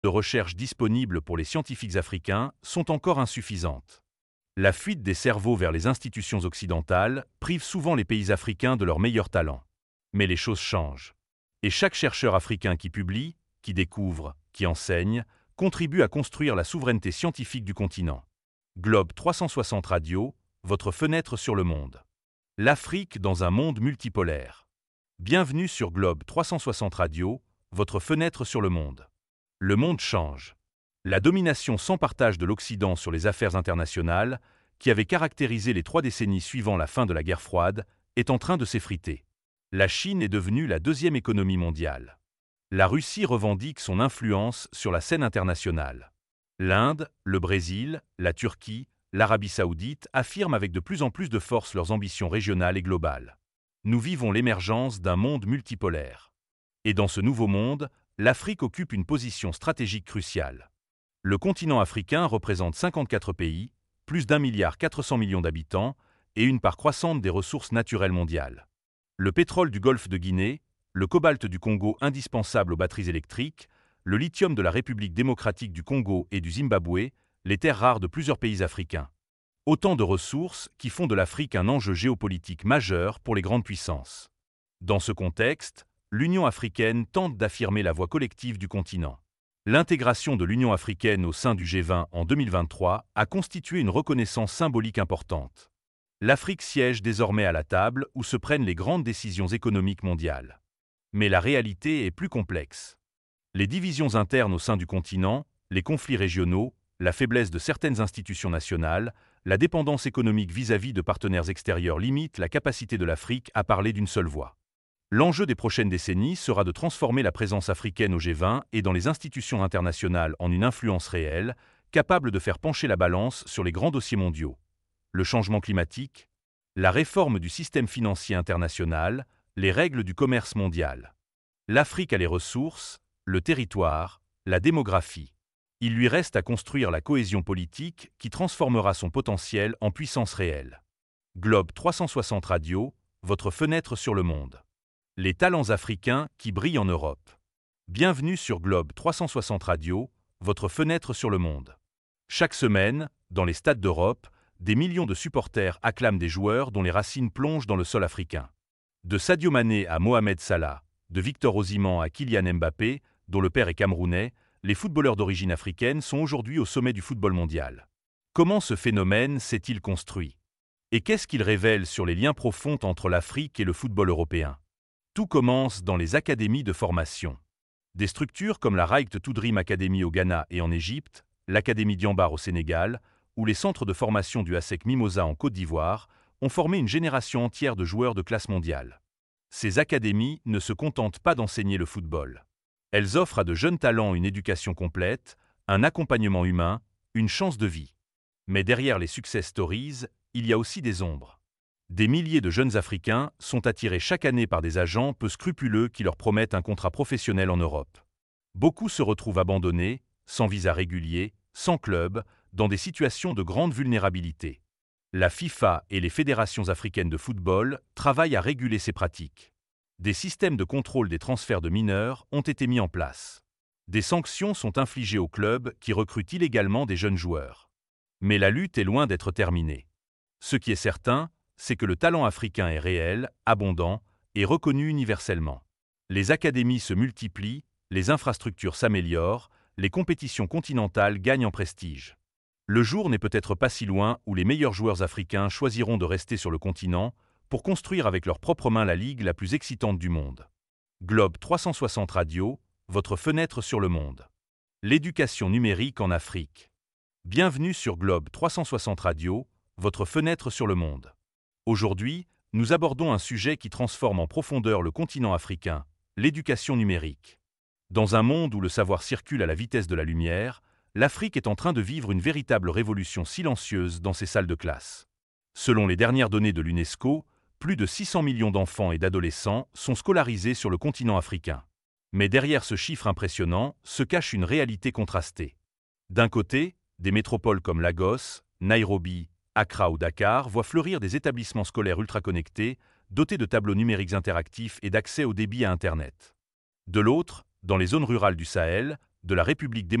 de recherche disponibles pour les scientifiques africains sont encore insuffisantes. La fuite des cerveaux vers les institutions occidentales prive souvent les pays africains de leurs meilleurs talents. Mais les choses changent. Et chaque chercheur africain qui publie, qui découvre, qui enseigne, contribue à construire la souveraineté scientifique du continent. Globe 360 Radio, votre fenêtre sur le monde. L'Afrique dans un monde multipolaire. Bienvenue sur Globe 360 Radio, votre fenêtre sur le monde. Le monde change. La domination sans partage de l'Occident sur les affaires internationales, qui avait caractérisé les 3 décennies suivant la fin de la guerre froide, est en train de s'effriter. La Chine est devenue la 2e économie mondiale. La Russie revendique son influence sur la scène internationale. L'Inde, le Brésil, la Turquie, l'Arabie saoudite affirment avec de plus en plus de force leurs ambitions régionales et globales. Nous vivons l'émergence d'un monde multipolaire. Et dans ce nouveau monde, l'Afrique occupe une position stratégique cruciale. Le continent africain représente 54 pays, plus d'1,4 milliard d'habitants et une part croissante des ressources naturelles mondiales. Le pétrole du golfe de Guinée, le cobalt du Congo indispensable aux batteries électriques, le lithium de la République démocratique du Congo et du Zimbabwe, les terres rares de plusieurs pays africains. Autant de ressources qui font de l'Afrique un enjeu géopolitique majeur pour les grandes puissances. Dans ce contexte, l'Union africaine tente d'affirmer la voix collective du continent. L'intégration de l'Union africaine au sein du G20 en 2023 a constitué une reconnaissance symbolique importante. L'Afrique siège désormais à la table où se prennent les grandes décisions économiques mondiales. Mais la réalité est plus complexe. Les divisions internes au sein du continent, les conflits régionaux, la faiblesse de certaines institutions nationales, la dépendance économique vis-à-vis de partenaires extérieurs limitent la capacité de l'Afrique à parler d'une seule voix. L'enjeu des prochaines décennies sera de transformer la présence africaine au G20 et dans les institutions internationales en une influence réelle, capable de faire pencher la balance sur les grands dossiers mondiaux. Le changement climatique, la réforme du système financier international, les règles du commerce mondial. L'Afrique a les ressources, le territoire, la démographie. Il lui reste à construire la cohésion politique qui transformera son potentiel en puissance réelle. Globe 360 Radio, votre fenêtre sur le monde. Les talents africains qui brillent en Europe. Bienvenue sur Globe 360 Radio, votre fenêtre sur le monde. Chaque semaine, dans les stades d'Europe, des millions de supporters acclament des joueurs dont les racines plongent dans le sol africain. De Sadio Mané à Mohamed Salah, de Victor Osimhen à Kylian Mbappé, dont le père est camerounais, les footballeurs d'origine africaine sont aujourd'hui au sommet du football mondial. Comment ce phénomène s'est-il construit? Et qu'est-ce qu'il révèle sur les liens profonds entre l'Afrique et le football européen? Tout commence dans les académies de formation. Des structures comme la Right to Dream Academy au Ghana et en Égypte, l'Académie Diambar au Sénégal, ou les centres de formation du ASEC Mimosa en Côte d'Ivoire, ont formé une génération entière de joueurs de classe mondiale. Ces académies ne se contentent pas d'enseigner le football. Elles offrent à de jeunes talents une éducation complète, un accompagnement humain, une chance de vie. Mais derrière les success stories, il y a aussi des ombres. Des milliers de jeunes Africains sont attirés chaque année par des agents peu scrupuleux qui leur promettent un contrat professionnel en Europe. Beaucoup se retrouvent abandonnés, sans visa régulier, sans club, dans des situations de grande vulnérabilité. La FIFA et les fédérations africaines de football travaillent à réguler ces pratiques. Des systèmes de contrôle des transferts de mineurs ont été mis en place. Des sanctions sont infligées aux clubs qui recrutent illégalement des jeunes joueurs. Mais la lutte est loin d'être terminée. Ce qui est certain, c'est que le talent africain est réel, abondant et reconnu universellement. Les académies se multiplient, les infrastructures s'améliorent, les compétitions continentales gagnent en prestige. Le jour n'est peut-être pas si loin où les meilleurs joueurs africains choisiront de rester sur le continent pour construire avec leurs propres mains la ligue la plus excitante du monde. Globe 360 Radio, votre fenêtre sur le monde. L'éducation numérique en Afrique. Bienvenue sur Globe 360 Radio, votre fenêtre sur le monde. Aujourd'hui, nous abordons un sujet qui transforme en profondeur le continent africain, l'éducation numérique. Dans un monde où le savoir circule à la vitesse de la lumière, l'Afrique est en train de vivre une véritable révolution silencieuse dans ses salles de classe. Selon les dernières données de l'UNESCO, plus de 600 millions d'enfants et d'adolescents sont scolarisés sur le continent africain. Mais derrière ce chiffre impressionnant se cache une réalité contrastée. D'un côté, des métropoles comme Lagos, Nairobi, Accra ou Dakar voient fleurir des établissements scolaires ultra-connectés, dotés de tableaux numériques interactifs et d'accès au débit à Internet. De l'autre, dans les zones rurales du Sahel, de la République démocratique